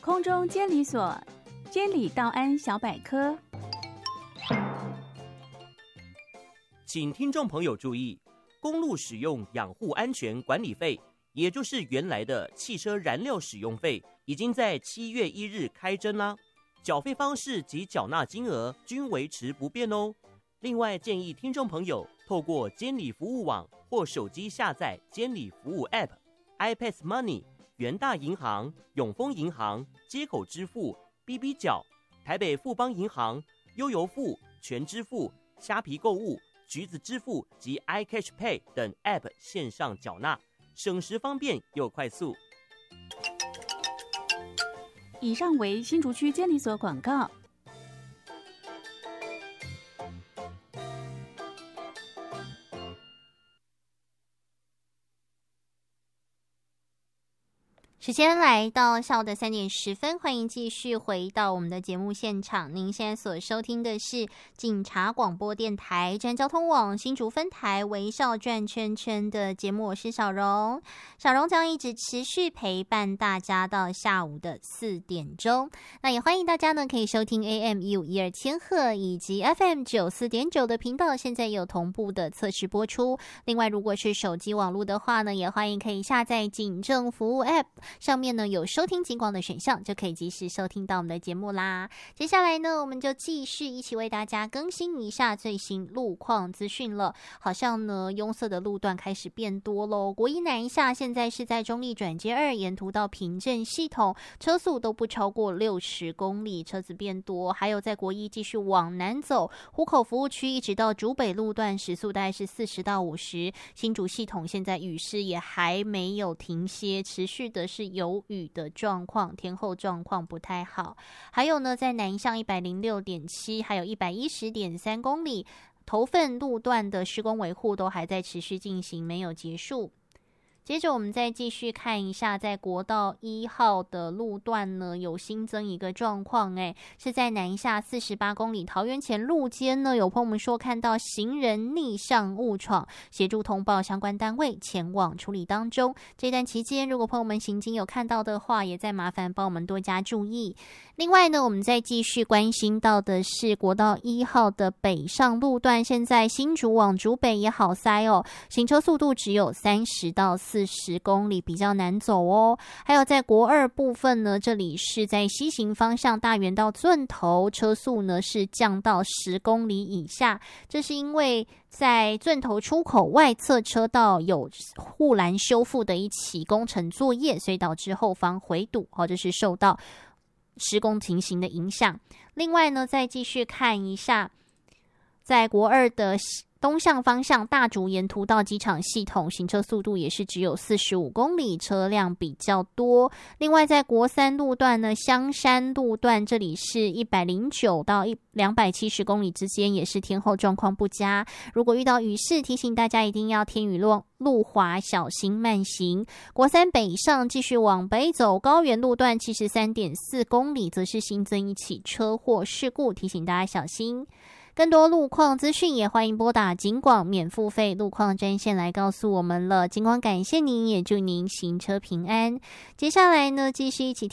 空中监理所监理道安小百科。 请听众朋友注意，公路使用养护安全管理费，也就是原来的汽车燃料使用费，已经在7月1日开征啦。缴费方式及缴纳金额均维持不变哦。另外，建议听众朋友透过监理服务网或手机下载监理服务 App、iPass Money、元大银行、永丰银行、街口支付、BB 缴、台北富邦银行、悠游付、全支付、虾皮购物、橘子支付及 iCash Pay 等 App 线上缴纳，省时方便又快速。 以上为新竹区监理所广告。 时间来到下午的3点10分，欢迎继续回到我们的节目现场。您现在所收听的是警察广播电台站交通网新竹分台微笑转圈圈的节目，我是小荣。小荣将一直持续陪伴大家到下午的4点钟。那也欢迎大家呢可以收听 AM152千赫以及 FM94.9 的频道，现在有同步的测试播出。另外，如果是手机网络的话呢，也欢迎可以下载警政服务 App。上面呢有收听警广的选项，就可以及时收听到我们的节目啦。接下来呢，我们就继续一起为大家更新一下最新路况资讯了。好像呢拥塞的路段开始变多咯。国一南下现在是在中立转接2沿途到平镇系统，车速都不超过60公里，车子变多。还有在国一继续往南走，湖口服务区一直到竹北路段时速大概是40到50。新竹系统现在雨势也还没有停歇，持续的是有雨的状况，天候状况不太好。还有呢，在南向106.7还有110.3公里头份路段的施工维护都还在持续进行，没有结束。接着我们再继续看一下，在国道1号的路段呢，有新增一个状况，是在南下48公里桃园前路肩呢，有朋友们说看到行人逆向误闯，协助通报相关单位前往处理当中。这段期间，如果朋友们行经有看到的话，也再麻烦帮我们多加注意。另外呢，我们再继续关心到的是国道1号的北上路段，现在新竹往竹北也好塞哦，行车速度只有30到40公里，比较难走哦。还有在国2部分呢，这里是在西行方向大园到圳头，车速呢是降到10公里以下，这是因为在圳头出口外侧车道有护栏修复的一起工程作业，所以导致后方回堵，这是受到施工情形的影响。另外呢，再继续看一下，在国2的东向方向大竹沿途到机场系统，行车速度也是只有45公里，车辆比较多。另外在国3路段呢，香山路段这里是109到270公里之间，也是天候状况不佳。如果遇到雨势，提醒大家一定要天雨路滑，小心慢行。国3北上继续往北走，高原路段73.4公里，则是新增一起车祸事故，提醒大家小心。更多路况资讯也欢迎拨打警广免付费路况专线来告诉我们了。警广感谢您，也祝您行车平安。接下来呢，继续一起